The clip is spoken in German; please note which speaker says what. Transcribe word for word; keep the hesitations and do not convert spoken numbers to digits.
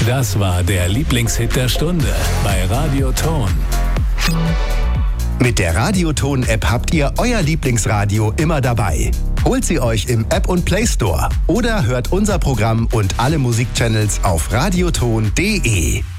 Speaker 1: Das war der Lieblingshit der Stunde bei Radio Ton.
Speaker 2: Mit der Radio Ton App habt ihr euer Lieblingsradio immer dabei. Holt sie euch im App und Play Store oder hört unser Programm und alle Musikchannels auf radioton punkt de.